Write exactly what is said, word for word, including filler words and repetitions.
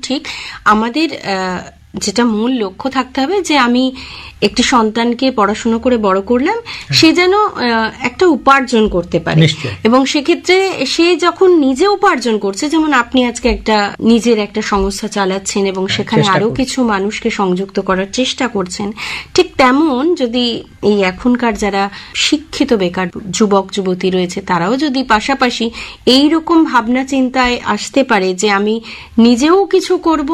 ঠিক। আমাদের যেটা মূল লক্ষ্য থাকতে হবে যে আমি একটি সন্তানকে পড়াশোনা করে বড় করলাম, সে যেন একটা উপার্জন করতে পারে, এবং সেক্ষেত্রে সে যখন নিজে উপার্জন করছে, যেমন আপনি আজকে একটা নিজের একটা সংস্থা চালাচ্ছেন এবং সেখানে আরো কিছু মানুষকে সংযুক্ত করার চেষ্টা করছেন, ঠিক তেমন যদি এই এখনকার যারা শিক্ষিত বেকার যুবক যুবতী রয়েছে তারাও যদি পাশাপাশি এইরকম ভাবনা চিন্তায় আসতে পারে যে আমি নিজেও কিছু করব